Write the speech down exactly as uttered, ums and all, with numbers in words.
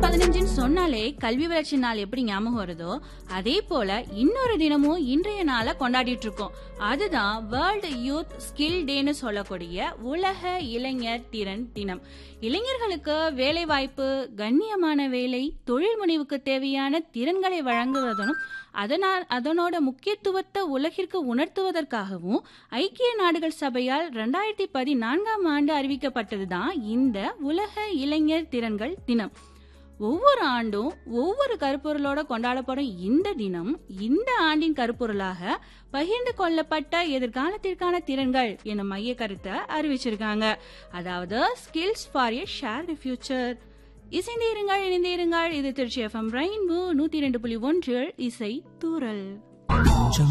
பதினஞ்சுன்னு சொன்னாலே கல்வி வளர்ச்சி நாள் எப்படி ஞாபகம் வருதோ அதே போல இன்னொரு தினமும் இன்றைய நாளை கொண்டாடிட்டு இருக்கோம். அதுதான் வேர்ல்டு யூத் ஸ்கில் டேன்னு சொல்லக்கூடிய உலக இளைஞர் திறன் தினம். இளைஞர்களுக்கு வேலை வாய்ப்பு, கண்ணியமான வேலை, தொழில் முனைவுக்கு தேவையான திறன்களை வழங்குவதும் அதனால் அதனோட முக்கியத்துவத்தை உலகிற்கு உணர்த்துவதற்காகவும் ஐக்கிய நாடுகள் சபையால் இரண்டாயிரத்தி பதினான்காம் ஆண்டு அறிவிக்கப்பட்டதுதான் இந்த உலக இளைஞர் திறன்கள் தினம். ஒவ்வொரு ஆண்டும் ஒவ்வொரு கருப்பொருளோட கொண்டாடப்படும் இந்த தினம் இந்த ஆண்டின் கருப்பொருளாக பகிர்ந்து கொள்ளப்பட்ட எதிர்காலத்திற்கான திறன்கள் என மைய கருத்தை அறிவிச்சிருக்காங்க. அதாவது skills for a shared future. இசைந்தீருங்கள், இணைந்தீருங்கள். இது திருச்சி எஃப்எம் ரெயின்போ நூத்தி ரெண்டு புள்ளி ஒன்றில் இசை தூரல்.